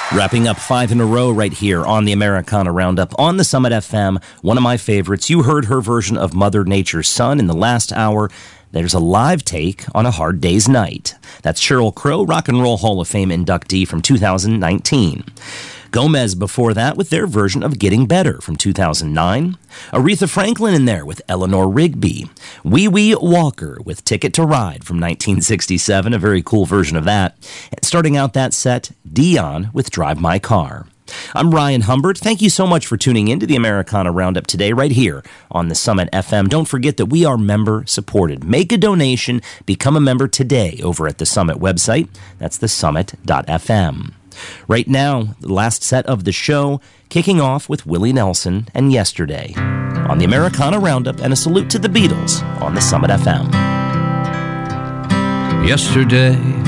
Wrapping up 5 in a row right here on the Americana Roundup on the Summit FM. One of my favorites. You heard her version of Mother Nature's Son in the last hour. There's a live take on A Hard Day's Night. That's Sheryl Crow, Rock and Roll Hall of Fame inductee from 2019. Gomez before that with their version of Getting Better from 2009. Aretha Franklin in there with Eleanor Rigby. Wee Wee Walker with Ticket to Ride from 1967, a very cool version of that. And starting out that set, Dion with Drive My Car. I'm Ryan Humbert. Thank you so much for tuning in to the Americana Roundup today right here on the Summit FM. Don't forget that we are member supported. Make a donation. Become a member today over at the Summit website. That's thesummit.fm. Right now, the last set of the show, kicking off with Willie Nelson and Yesterday on the Americana Roundup, and a salute to the Beatles on the Summit FM. Yesterday